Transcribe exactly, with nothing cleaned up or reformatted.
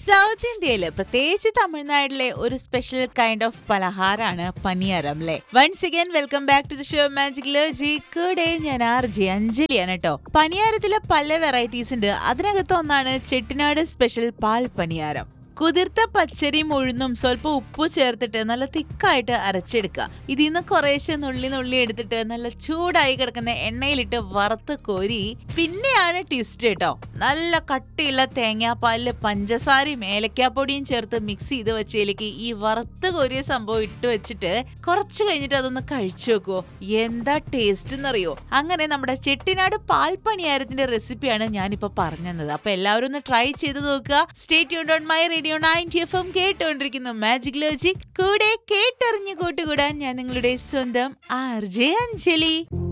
South ഇന്ത്യയില് പ്രത്യേകിച്ച് തമിഴ്നാട്ടിലെ ഒരു സ്പെഷ്യൽ കൈൻഡ് ഓഫ് പലഹാരാണ് പനിയാരം അല്ലേ. Once again welcome back to the show magic ലോജി. കൂടെ ഞാൻ ആർ ജെ അഞ്ജലിയാണ് കേട്ടോ. പനിയാരത്തിലെ പല വെറൈറ്റീസ് ഉണ്ട്. അതിനകത്ത് ഒന്നാണ് ചെട്ടിനാട് സ്പെഷ്യൽ പാൽ പനിയാരം. കുതിർത്ത പച്ചരിയും ഉഴുന്നും സ്വല്പം ഉപ്പു ചേർത്തിട്ട് നല്ല തിക്കായിട്ട് അരച്ചെടുക്കുക. ഇതിൽ നിന്ന് കുറേശ്ശെ നുള്ളി നുള്ളി എടുത്തിട്ട് നല്ല ചൂടായി കിടക്കുന്ന എണ്ണയിലിട്ട് വറുത്ത് കോരി പിന്നെയാണ് ട്വിസ്റ്റ് കേട്ടോ. നല്ല കട്ടിയുള്ള തേങ്ങാപ്പാലില് പഞ്ചസാരയും ഏലക്കാപ്പൊടിയും ചേർത്ത് മിക്സ് ചെയ്ത് വെച്ചതിലേക്ക് ഈ വറുത്ത് കോരിയ സംഭവം ഇട്ട് വെച്ചിട്ട് കുറച്ച് കഴിഞ്ഞിട്ട് അതൊന്ന് കഴിച്ചു നോക്കുവോ. എന്താ ടേസ്റ്റ് എന്നറിയോ. അങ്ങനെ നമ്മുടെ ചെട്ടിനാട് പാൽ പണിയാരത്തിന്റെ റെസിപ്പിയാണ് ഞാനിപ്പോ പറഞ്ഞത്. അപ്പൊ എല്ലാവരും ഒന്ന് ട്രൈ ചെയ്ത് നോക്കുക. Stay tuned on my radio ninety F M കേട്ടുകൊണ്ടിരിക്കുന്നു മാജിക് ലോജിക്. കൂടെ കേട്ടറിഞ്ഞു കൂട്ടുകൂടാൻ ഞാൻ നിങ്ങളുടെ സ്വന്തം ആർ ജെ അഞ്ജലി.